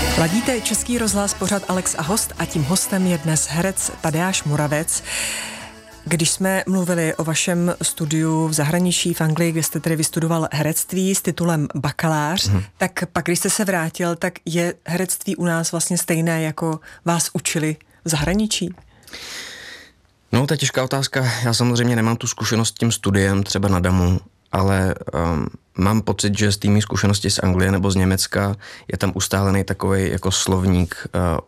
Ladíte Český rozhlas, pořad Alex a host a tím hostem je dnes herec Tadeáš Moravec. Když jsme mluvili o vašem studiu v zahraničí v Anglii, kde jste tedy vystudoval herectví s titulem bakalář, tak pak, když jste se vrátil, tak je herectví u nás vlastně stejné, jako vás učili v zahraničí? No, to je těžká otázka. Já samozřejmě nemám tu zkušenost s tím studiem třeba na DAMu, ale mám pocit, že z té mý zkušenosti z Anglie nebo z Německa je tam ustálený takový jako slovník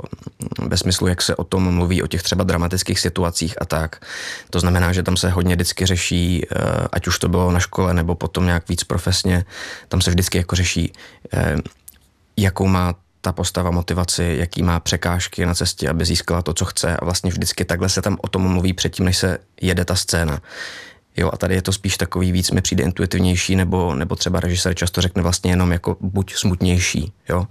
ve smyslu, jak se o tom mluví, o těch třeba dramatických situacích a tak. To znamená, že tam se hodně vždycky řeší, ať už to bylo na škole nebo potom nějak víc profesně, tam se vždycky jako řeší, jakou má ta postava motivaci, jaký má překážky na cestě, aby získala to, co chce, a vlastně vždycky takhle se tam o tom mluví předtím, než se jede ta scéna. Jo, a tady je to spíš takový víc, mi přijde intuitivnější, nebo třeba režisér často řekne vlastně jenom jako buď smutnější, jo.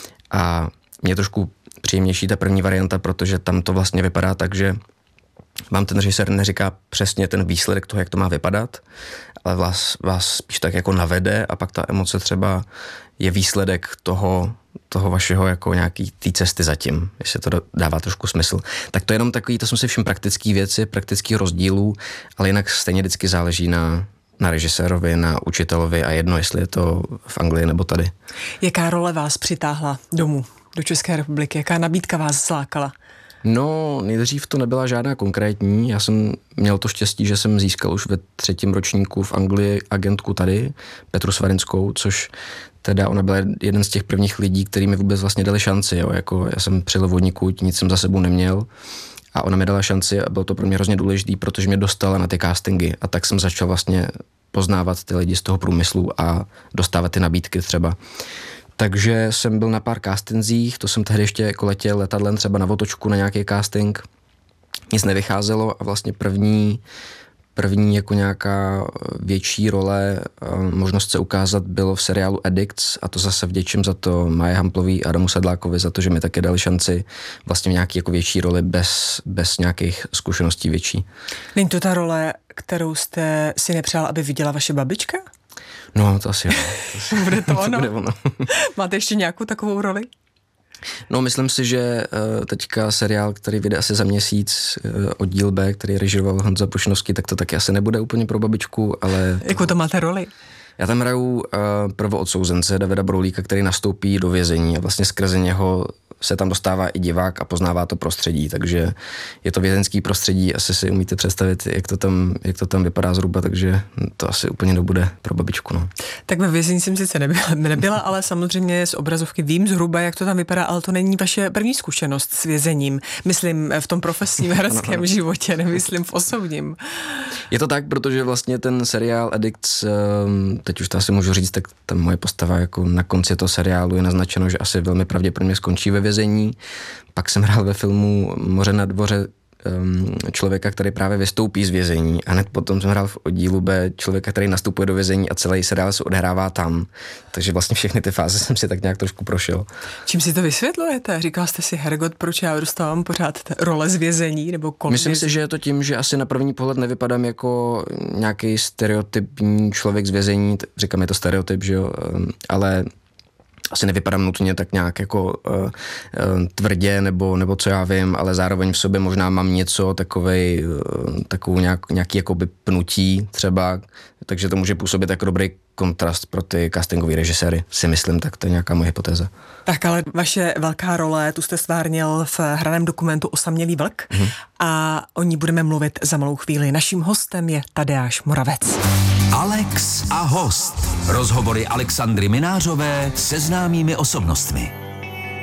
A mě je trošku příjemnější ta první varianta, protože tam to vlastně vypadá tak, že vám ten režisér neříká přesně ten výsledek toho, jak to má vypadat, ale vás spíš tak jako navede a pak ta emoce třeba je výsledek toho vašeho jako nějaký té cesty zatím, jestli to dává trošku smysl. Tak to je jenom takový, to jsem si všim praktický věci, praktických rozdílů, ale jinak stejně vždycky záleží na režisérovi, na učitelovi a jedno, jestli je to v Anglii nebo tady. Jaká role vás přitáhla domů, do České republiky? Jaká nabídka vás zlákala? No, nejdřív to nebyla žádná konkrétní. Já jsem měl to štěstí, že jsem získal už ve 3. ročníku v Anglii agentku tady, Petru Svarinskou, což teda ona byla jeden z těch prvních lidí, který mi vůbec vlastně dali šanci. Jo. Jako já jsem přijel vodníku, nic jsem za sebou neměl a ona mi dala šanci a bylo to pro mě hrozně důležitý, protože mě dostala na ty castingy a tak jsem začal vlastně poznávat ty lidi z toho průmyslu a dostávat ty nabídky třeba. Takže jsem byl na pár castingzích, to jsem tehdy ještě jako letěl letadlem třeba na Otočku na nějaký casting. Nic nevycházelo a vlastně první jako nějaká větší role, možnost se ukázat bylo v seriálu Addicts a to zase vděčím za to Maje Hamplový a Adamu Sedlákovi za to, že mi také dali šanci vlastně v nějaký jako větší roli bez nějakých zkušeností větší. Není to ta role, kterou jste si nepřál, aby viděla vaše babička? No, to asi jo. Bude to ono? Bude ono. Máte ještě nějakou takovou roli? No, myslím si, že teďka seriál, který vyjde asi za měsíc, Oddíl B, který režíroval Honza Prušnovský, tak to taky asi nebude úplně pro babičku, ale... Jakou to máte roli? Já tam hraju prvoodsouzence Davida Broulíka, který nastoupí do vězení a vlastně skrze něho se tam dostává i divák a poznává to prostředí, takže je to vězeňský prostředí, asi si umíte představit, jak to tam vypadá zhruba, takže to asi úplně nebude pro babičku. No. Tak ve vězení jsem sice nebyla, ale samozřejmě z obrazovky vím zhruba, jak to tam vypadá, ale to není vaše první zkušenost s vězením. Myslím v tom profesním hereckém životě, nemyslím v osobním. Je to tak, protože vlastně ten seriál Addicts, teď už to asi můžu říct, tak ta moje postava jako na konci toho seriálu je naznačeno, že asi velmi pravděpodobně skončí ve vězení. Pak jsem hrál ve filmu Moře na dvoře člověka, který právě vystoupí z vězení a hned potom jsem hrál v Oddílu B člověka, který nastupuje do vězení a celý seriál se odehrává tam. Takže vlastně všechny ty fáze jsem si tak nějak trošku prošel. Čím si to vysvětlujete? Říkal jste si, hergot, proč já dostávám pořád role z vězení nebo kolem Myslím vězení? si, že je to tím, že asi na první pohled nevypadám jako nějaký stereotypní člověk z vězení. Říkám, je to stereotyp, že jo, ale asi nevypadám nutně tak nějak jako tvrdě nebo co já vím, ale zároveň v sobě možná mám něco takovou nějaký jakoby pnutí třeba, takže to může působit jako dobrý kontrast pro ty castingový režiséry, si myslím, tak to je nějaká moje hypotéza. Tak ale vaše velká role, tu jste stvárnil v hraném dokumentu Osamělý vlk a o ní budeme mluvit za malou chvíli. Naším hostem je Tadeáš Moravec. Alex a host. Rozhovory Alexandry Minářové se známými osobnostmi.